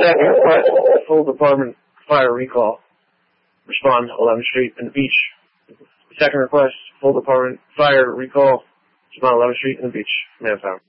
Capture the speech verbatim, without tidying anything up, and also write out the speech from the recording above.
Second request, full department fire recall. Respond, eleventh Street and the beach. Second request, full department fire recall. Respond, eleventh Street and the beach. Manpower.